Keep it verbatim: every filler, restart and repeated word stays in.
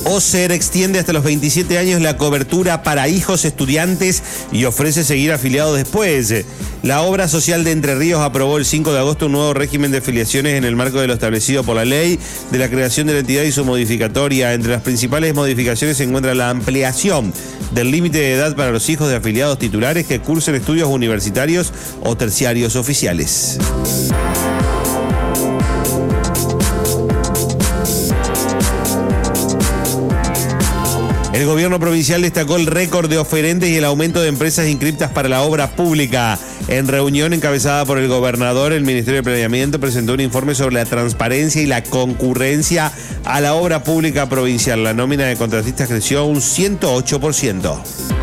OSER extiende hasta los veintisiete años la cobertura para hijos estudiantes y ofrece seguir afiliados después. La Obra Social de Entre Ríos aprobó el cinco de agosto un nuevo régimen de afiliaciones en el marco de lo establecido por la ley de la creación de la entidad y su modificatoria. Entre las principales modificaciones se encuentra la ampliación del límite de edad para los hijos de afiliados titulares que cursen estudios universitarios o terciarios oficiales. El gobierno provincial destacó el récord de oferentes y el aumento de empresas inscriptas para la obra pública. En reunión encabezada por el gobernador, el Ministerio de Planeamiento presentó un informe sobre la transparencia y la concurrencia a la obra pública provincial. La nómina de contratistas creció un ciento ocho por ciento.